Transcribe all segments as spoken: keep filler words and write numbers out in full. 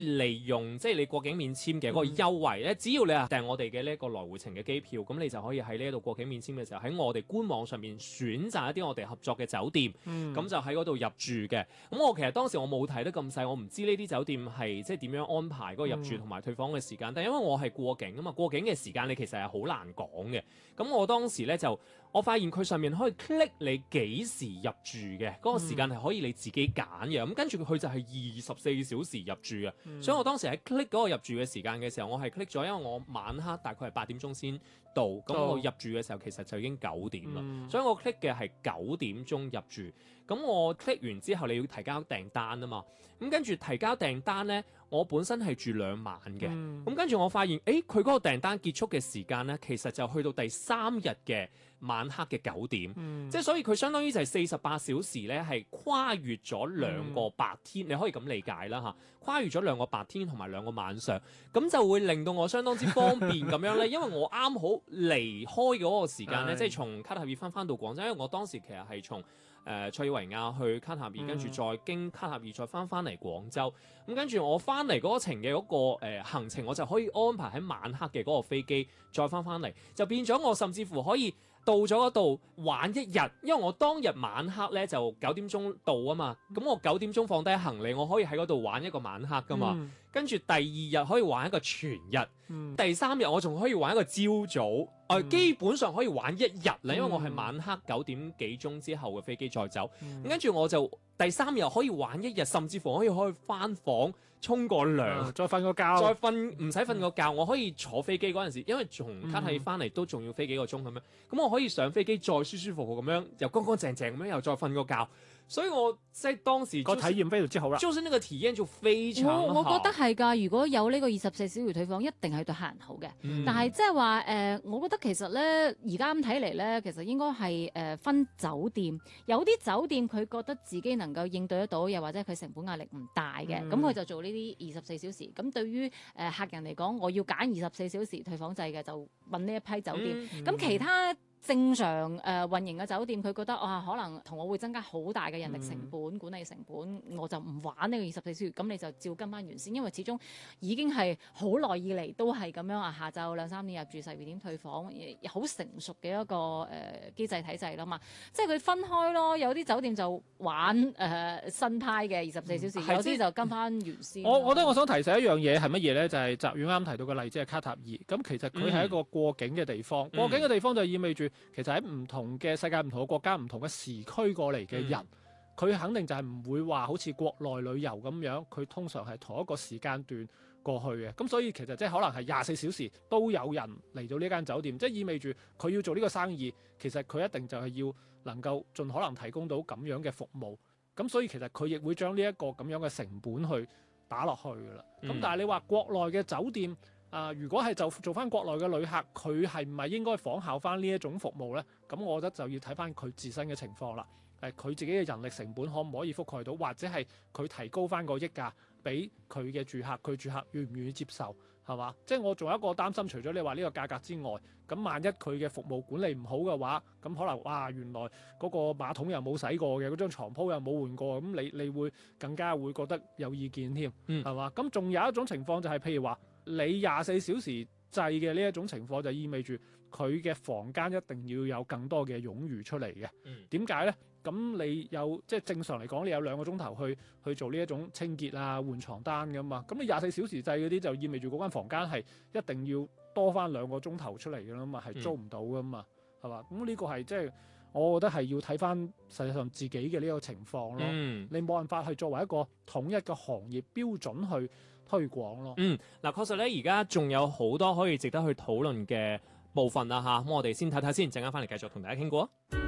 利用即係你過境免簽嘅嗰個優惠咧，嗯、只要你係訂我哋嘅呢一個來回程嘅機票，咁你就可以喺呢一度過境免簽嘅時候，喺我哋官網上面選擇一啲我哋合作嘅酒店，咁、嗯、就喺嗰度入住嘅。咁我其實當時我冇睇得咁細，我唔知呢啲酒店係即係點樣安排嗰個入住同埋退房嘅時間。嗯、但因為我係過境啊嘛，過境嘅時間你其實係好難講嘅。咁我當時咧就我發現佢上面可以 click 你幾時入住嘅，嗰、嗰個時間係可以你自己揀嘅。咁跟住佢就係二十四小時入住啊。嗯、所以我當時喺 click 嗰個入住嘅時間嘅時候，我係 click 咗，因為我晚黑大概係八點鐘先到，咁我入住嘅時候其實就已經九點啦，嗯、所以我 click 嘅係九點鐘入住。咁我 click 完之後你要提交訂單啊嘛，咁跟住提交訂單呢，我本身係住兩晚嘅，咁、嗯、跟住我發現，誒佢嗰個訂單結束嘅時間呢，其實就去到第三日嘅晚黑嘅九點，嗯、即係所以佢相當於就係四十八小時呢，係跨越咗兩個白天，嗯、你可以咁理解啦嚇，跨越咗兩個白天同埋兩個晚上，咁就會令到我相當之方便咁樣呢，因為我啱好離開嗰個時間呢，即係從卡塔爾翻翻到廣州，因為我當時其實係從誒塞爾維亞去卡塔爾，跟住再經卡塔爾再翻翻嚟廣州，咁跟住我翻嚟嗰程嘅嗰、嗰個、呃、行程，我就可以安排喺晚黑嘅嗰個飛機再翻翻嚟，就變咗我甚至乎可以到咗嗰度玩一日，因為我當日晚黑咧就九點鐘到啊嘛，咁我九點鐘放低行李，我可以喺嗰度玩一個晚黑噶嘛，嗯、跟住第二日可以玩一個全日，嗯、第三日我仲可以玩一個朝早，誒、嗯、基本上可以玩一日啦，因為我係晚黑九點幾鐘之後嘅飛機再走，嗯、跟住我就第三日可以玩一日，甚至乎可以可以翻房沖個涼、 嗯，再瞓個覺， 再瞓唔使瞓個覺，我可以坐飛機嗰陣時，因為從卡塔爾翻嚟都仲要飛幾個鐘咁樣，咁我可以上飛機再舒舒服服咁樣，又乾乾淨淨咁樣，又再瞓個覺，所以我即係當時、就是、 個體驗非常之好啦。 就是呢個體驗就非常好。 我我覺得係㗎，如果有呢個二十四小時退房，一定係對客人好嘅。嗯、但係即係話誒，我覺得其實咧，而家咁睇嚟咧，其實應該係誒分酒店，有啲酒店佢覺得自己能夠應對得到，又或者佢成本壓力唔大嘅，咁佢、嗯、就做呢啲二十四小時。咁對於誒、呃、客人嚟講，我要揀二十四小時退房制嘅，就揾呢一批酒店。咁、嗯嗯、其他正常誒、呃、運營嘅酒店，佢覺得啊，可能同我會增加好大嘅人力成本、嗯、管理成本，我就唔玩呢個二十四小時。咁你就照跟翻原先，因為始終已經係好耐以嚟都係咁樣啊。下晝兩三點入住，十二點退房，好成熟嘅一個誒、呃、機制體制啦嘛。即係佢分開咯，有啲酒店就玩誒、呃、新派嘅二十四小時，嗯、有啲就跟翻原先。 我我覺得我想提醒一樣嘢係乜嘢咧？就係澤遠啱提到嘅例子係卡塔爾。咁其實佢係一個過境嘅地方，嗯、過境嘅地方就意味住。其實喺唔同嘅世界、唔同嘅國家、唔同嘅時區過嚟嘅人，佢、嗯、肯定就係唔會話好似國內旅遊咁樣，佢通常係同一個時間段過去嘅。咁所以其實即係可能係廿四小時都有人嚟到呢間酒店，即係意味住佢要做呢個生意，其實佢一定就係要能夠盡可能提供到咁樣嘅服務。咁所以其實佢亦會將呢一個咁樣嘅成本去打落去噶啦。咁、嗯、但係你話國內嘅酒店。啊、呃！如果係就做翻國內嘅旅客，佢係唔係應該仿效翻呢一種服務呢？咁我覺得就要睇翻佢自身嘅情況啦。誒、呃，佢自己嘅人力成本可唔可以覆蓋到，或者係佢提高翻個溢價俾佢嘅住客，佢住客願唔願意接受，係嘛？即係我仲有一個擔心，除咗你話呢個價格之外，咁萬一佢嘅服務管理唔好嘅話，咁可能哇，原來嗰個馬桶又冇洗過嘅，嗰張床鋪又冇換過，咁你你會更加會覺得有意見添，係嘛？咁仲、嗯、有一種情況就係、是、譬如話。你廿四小時制嘅呢一種情況就意味住佢嘅房間一定要有更多嘅冗餘出嚟嘅。點解呢？咁你有即係正常嚟講，你有兩個鐘頭去去做呢一種清潔啊、換床單噶嘛。咁你廿四小時制嗰啲就意味住嗰間房間係一定要多翻兩個鐘頭出嚟噶啦嘛，係租唔到噶嘛，係嘛、嗯？咁呢個係即係我覺得係要睇翻實際上自己嘅呢個情況咯。嗯、你冇辦法去作為一個統一嘅行業標準去推廣咯。 嗯，嗱，確實咧，而家仲有好多可以值得去討論嘅部分啦吓，咁我哋先睇睇先，陣間翻嚟繼續同大家傾過。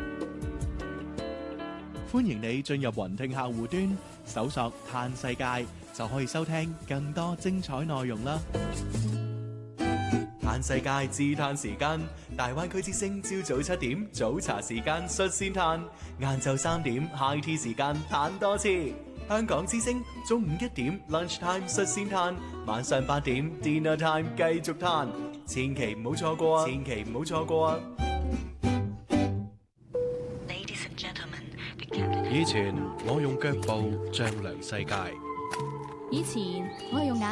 歡迎你進入雲聽客戶端，搜索嘆世界，就可以收聽更多精彩內容啦。嘆世界自嘆時間，大灣區之聲朝早七點早茶時間率先嘆，晏晝三點 high tea 時間嘆多次。香港之聲中午一點 lunch time 率先嘆，晚上八點 dinner time 繼續嘆，千祈唔好錯過啊！千祈唔好錯過啊！ 以前我用腳步丈量世界， 以前我係用眼